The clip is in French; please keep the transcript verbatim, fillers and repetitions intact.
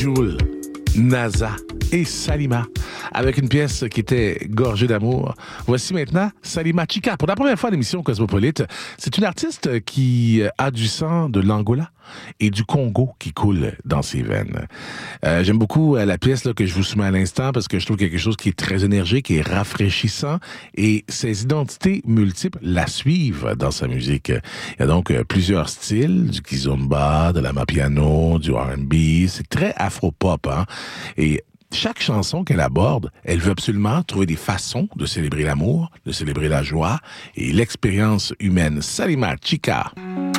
Jul, Naza et Salima, avec une pièce qui était gorgée d'amour. Voici maintenant Salima Chika. Pour la première fois à l'émission Cosmopolite, c'est une artiste qui a du sang de l'Angola et du Congo qui coule dans ses veines. Euh, j'aime beaucoup euh, la pièce là, que je vous soumets à l'instant parce que je trouve quelque chose qui est très énergique et rafraîchissant, et ses identités multiples la suivent dans sa musique. Il y a donc euh, plusieurs styles, du kizomba, de la mapiano, du R and B. C'est très afro-pop, hein? Et chaque chanson qu'elle aborde, elle veut absolument trouver des façons de célébrer l'amour, de célébrer la joie et l'expérience humaine. Salima Chika.